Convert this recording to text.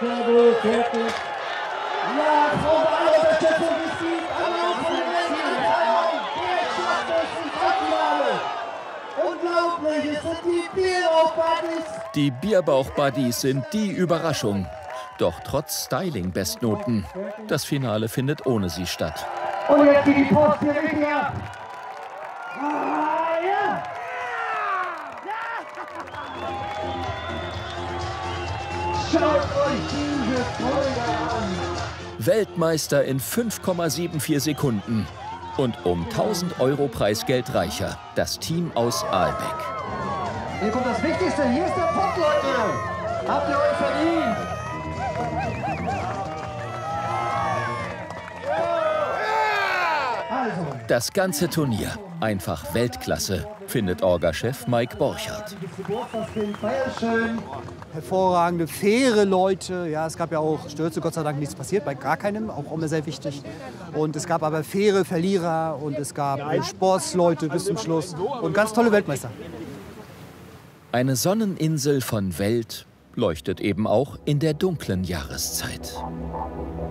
Sehr gut, fertig. Ja, Frau Bauer, Unterstützung besiegt. Applaus von den Weltmeister. Der schafft es ins Halbfinale. Unglaublich, es sind die Bierbauch-Buddies. Die Bierbauch-Buddies sind die Überraschung. Doch trotz Styling-Bestnoten, das Finale findet ohne sie statt. Und jetzt geht die Post hier richtig ab. Ja. Schaut euch diese Folge an. Weltmeister in 5,74 Sekunden. Und um 1.000 € Preisgeld reicher, das Team aus Aalbeck. Hier kommt das Wichtigste, hier ist der Pott, Leute. Habt ihr euch verdient. Also. Das ganze Turnier, einfach Weltklasse, findet Orga-Chef Mike Borchardt. Hervorragende, faire Leute. Ja, es gab ja auch Stürze, Gott sei Dank nichts passiert, bei gar keinem, auch immer sehr wichtig. Und es gab aber faire Verlierer und es gab Sportsleute bis zum Schluss und ganz tolle Weltmeister. Eine Sonneninsel von Welt leuchtet eben auch in der dunklen Jahreszeit.